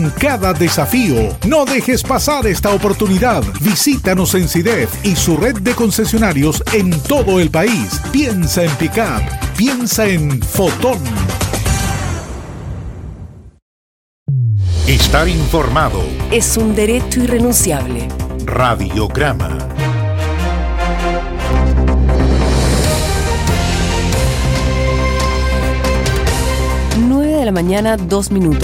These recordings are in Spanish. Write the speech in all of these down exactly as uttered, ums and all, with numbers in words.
en cada desafío. No dejes pasar esta oportunidad. Visítanos en SIDEF y su red de concesionarios en todo el país. Piensa en Pickup. Piensa en Fotón. Estar informado es un derecho irrenunciable. Radiograma. nueve de la mañana, dos minutos.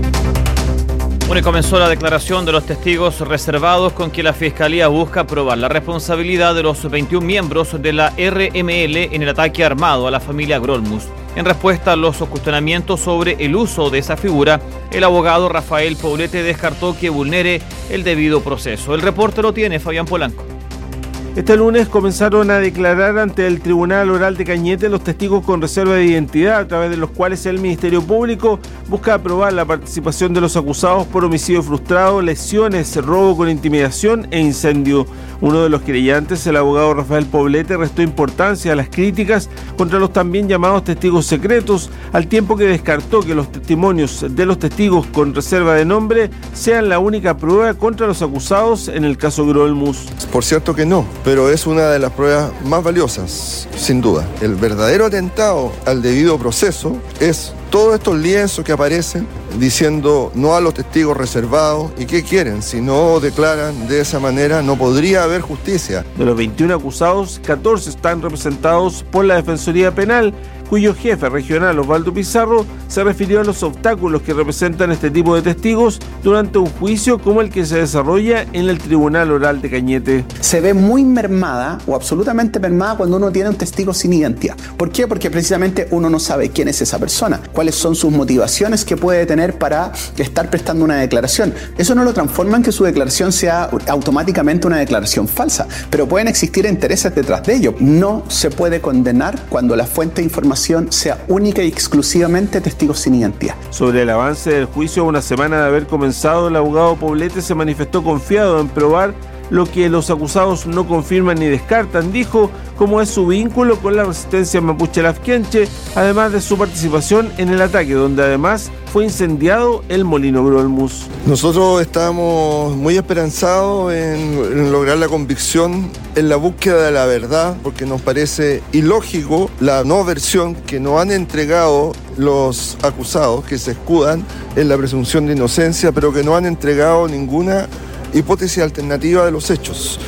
Bueno, y comenzó la declaración de los testigos reservados con que la Fiscalía busca probar la responsabilidad de los veintiún miembros de la R M L en el ataque armado a la familia Grolmus. En respuesta a los cuestionamientos sobre el uso de esa figura, el abogado Rafael Poblete descartó que vulnere el debido proceso. El reporte lo tiene Fabián Polanco. Este lunes comenzaron a declarar ante el Tribunal Oral de Cañete los testigos con reserva de identidad, a través de los cuales el Ministerio Público busca aprobar la participación de los acusados por homicidio frustrado, lesiones, robo con intimidación e incendio. Uno de los querellantes, el abogado Rafael Poblete, restó importancia a las críticas contra los también llamados testigos secretos, al tiempo que descartó que los testimonios de los testigos con reserva de nombre sean la única prueba contra los acusados en el caso Grolmus. Por cierto que no, pero es una de las pruebas más valiosas, sin duda. El verdadero atentado al debido proceso es todos estos lienzos que aparecen diciendo no a los testigos reservados. ¿Y qué quieren? Si no declaran de esa manera, no podría haber justicia. De los veintiún acusados, catorce están representados por la Defensoría Penal, cuyo jefe regional, Osvaldo Pizarro, se refirió a los obstáculos que representan este tipo de testigos durante un juicio como el que se desarrolla en el Tribunal Oral de Cañete. Se ve muy mermada o absolutamente mermada cuando uno tiene un testigo sin identidad. ¿Por qué? Porque precisamente uno no sabe quién es esa persona, cuáles son sus motivaciones que puede tener para estar prestando una declaración. Eso no lo transforma en que su declaración sea automáticamente una declaración falsa, pero pueden existir intereses detrás de ello. No se puede condenar cuando la fuente de información sea única y exclusivamente testigos sin identidad. Sobre el avance del juicio, a una semana de haber comenzado, el abogado Poblete se manifestó confiado en probar lo que los acusados no confirman ni descartan, dijo, como es su vínculo con la resistencia mapuche lafkenche, además de su participación en el ataque, donde además fue incendiado el molino Grolmus. Nosotros estamos muy esperanzados en, en lograr la convicción en la búsqueda de la verdad, porque nos parece ilógico la no versión que nos han entregado los acusados, que se escudan en la presunción de inocencia, pero que no han entregado ninguna hipótesis alternativa de los hechos.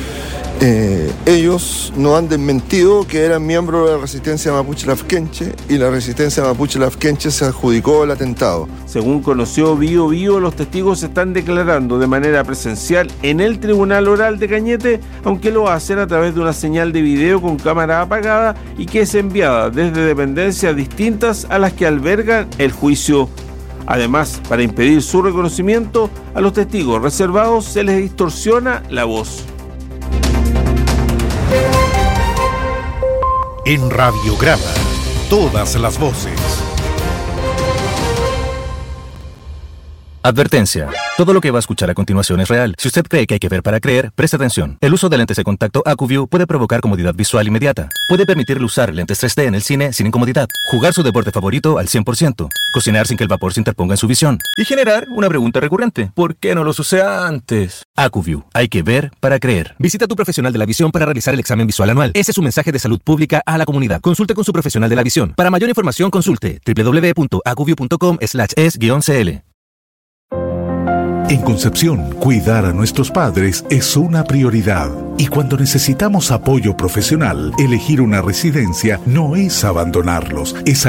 Eh, ellos no han desmentido que eran miembros de la resistencia mapuche lafkenche y la resistencia mapuche lafkenche se adjudicó el atentado. Según conoció Bio Bio, los testigos están declarando de manera presencial en el Tribunal Oral de Cañete, aunque lo hacen a través de una señal de video con cámara apagada y que es enviada desde dependencias distintas a las que albergan el juicio. Además, para impedir su reconocimiento, a los testigos reservados se les distorsiona la voz. En Radiograma, todas las voces. Advertencia. Todo lo que va a escuchar a continuación es real. Si usted cree que hay que ver para creer, preste atención. El uso de lentes de contacto AcuView puede provocar comodidad visual inmediata. Puede permitirle usar lentes tres D en el cine sin incomodidad. Jugar su deporte favorito al cien por ciento. Cocinar sin que el vapor se interponga en su visión. Y generar una pregunta recurrente. ¿Por qué no los usé antes? AcuView. Hay que ver para creer. Visita a tu profesional de la visión para realizar el examen visual anual. Ese es su mensaje de salud pública a la comunidad. Consulte con su profesional de la visión. Para mayor información, consulte doble u doble u doble u punto acuview punto com slash es guión c l. En Concepción, cuidar a nuestros padres es una prioridad. Y cuando necesitamos apoyo profesional, elegir una residencia no es abandonarlos, es